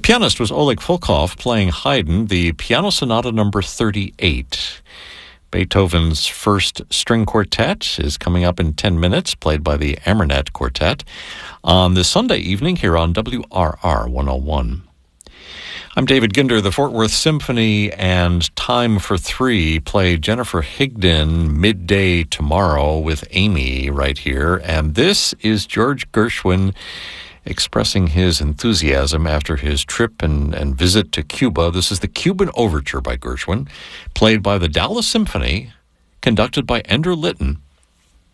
pianist was Oleg Volkov playing Haydn, the Piano Sonata number 38. Beethoven's first string quartet is coming up in 10 minutes, played by the Amarnet Quartet, on this Sunday evening here on WRR 101. I'm David Ginder. The Fort Worth Symphony and Time for Three play Jennifer Higdon midday tomorrow with Amy right here. And this is George Gershwin expressing his enthusiasm after his trip and visit to Cuba. This is the Cuban Overture by Gershwin, played by the Dallas Symphony, conducted by Ender Litton.